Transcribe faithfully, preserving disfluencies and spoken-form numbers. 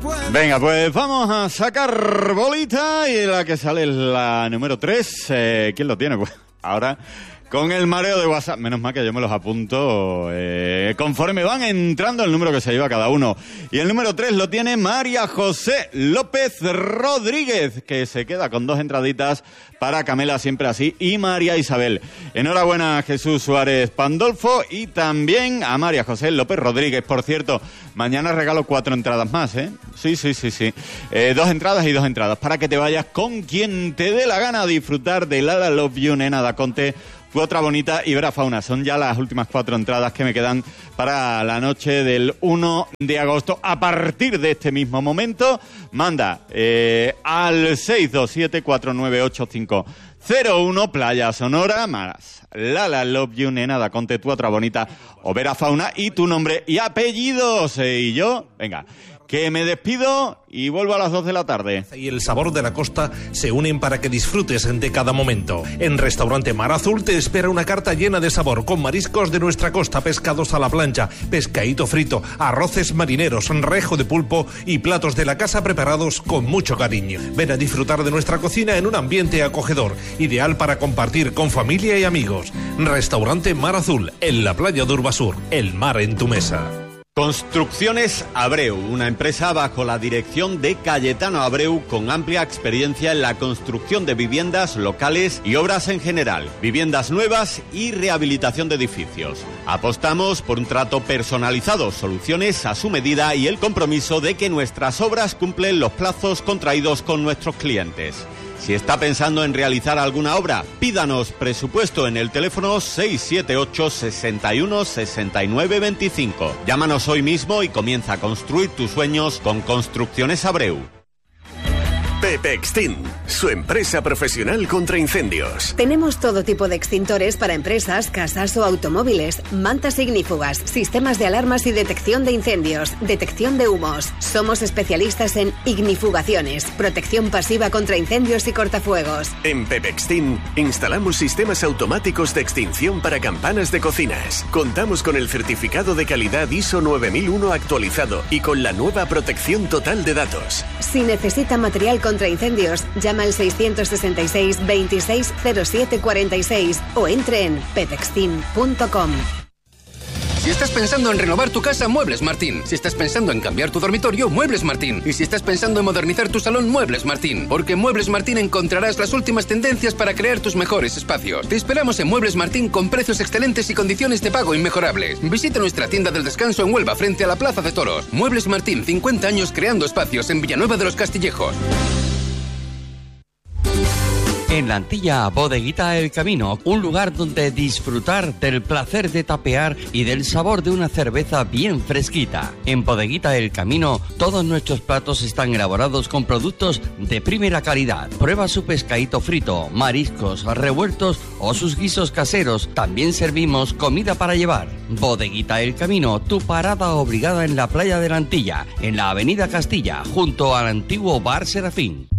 Venga, pues vamos a sacar bolita y la que sale es la número tres. Eh, ¿Quién lo tiene? Pues ahora... Con el mareo de WhatsApp, menos mal que yo me los apunto eh, conforme van entrando el número que se lleva cada uno. Y el número tres lo tiene María José López Rodríguez, que se queda con dos entraditas para Camela Siempre Así y María Isabel. Enhorabuena a Jesús Suárez Pandolfo y también a María José López Rodríguez. Por cierto, mañana regalo cuatro entradas más, ¿eh? Sí, sí, sí, sí. Eh, dos entradas y dos entradas para que te vayas con quien te dé la gana a disfrutar de Lala Love You, Nena da Conte, Tu Otra Bonita y Vera Fauna. Son ya las últimas cuatro entradas que me quedan para la noche del uno de agosto. A partir de este mismo momento, manda eh, al seis dos siete cuatro nueve ocho cinco cero uno Playa Sonora más Lala Love You, Nena da Conte, Tu Otra Bonita o Vera Fauna y tu nombre y apellidos. Eh, y yo, venga, que me despido y vuelvo a las dos de la tarde. Y el sabor de la costa se unen para que disfrutes de cada momento. En Restaurante Mar Azul te espera una carta llena de sabor, con mariscos de nuestra costa, pescados a la plancha, pescadito frito, arroces marineros, rejo de pulpo y platos de la casa preparados con mucho cariño. Ven a disfrutar de nuestra cocina en un ambiente acogedor, ideal para compartir con familia y amigos. Restaurante Mar Azul, en la playa de Urbasur, el mar en tu mesa. Construcciones Abreu, una empresa bajo la dirección de Cayetano Abreu con amplia experiencia en la construcción de viviendas, locales y obras en general, viviendas nuevas y rehabilitación de edificios. Apostamos por un trato personalizado, soluciones a su medida y el compromiso de que nuestras obras cumplen los plazos contraídos con nuestros clientes. Si está pensando en realizar alguna obra, pídanos presupuesto en el teléfono seis siete ocho, seis uno, seis nueve dos cinco. Llámanos hoy mismo y comienza a construir tus sueños con Construcciones Abreu. Pepextin, su empresa profesional contra incendios. Tenemos todo tipo de extintores para empresas, casas o automóviles, mantas ignífugas, sistemas de alarmas y detección de incendios, detección de humos. Somos especialistas en ignifugaciones, protección pasiva contra incendios y cortafuegos. En Pepextin instalamos sistemas automáticos de extinción para campanas de cocinas. Contamos con el certificado de calidad I S O nueve mil uno actualizado y con la nueva protección total de datos. Si necesita material contra incendios, llama al seiscientos sesenta y seis, veintiséis, cero siete cuarenta y seis o entre en pepextin punto com. Si estás pensando en renovar tu casa, Muebles Martín. Si estás pensando en cambiar tu dormitorio, Muebles Martín. Y si estás pensando en modernizar tu salón, Muebles Martín. Porque en Muebles Martín encontrarás las últimas tendencias para crear tus mejores espacios. Te esperamos en Muebles Martín con precios excelentes y condiciones de pago inmejorables. Visita nuestra tienda del descanso en Huelva frente a la Plaza de Toros. Muebles Martín, cincuenta años creando espacios en Villanueva de los Castillejos. En la Antilla, Bodeguita El Camino, un lugar donde disfrutar del placer de tapear y del sabor de una cerveza bien fresquita. En Bodeguita El Camino, todos nuestros platos están elaborados con productos de primera calidad. Prueba su pescadito frito, mariscos, revueltos o sus guisos caseros. También servimos comida para llevar. Bodeguita El Camino, tu parada obligada en la playa de la Antilla, en la Avenida Castilla, junto al antiguo Bar Serafín.